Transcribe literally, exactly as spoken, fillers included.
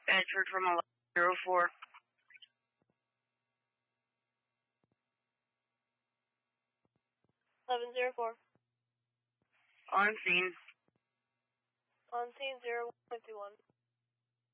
Bedford from eleven zero four. eleven zero four. On scene. On scene zero one fifty one.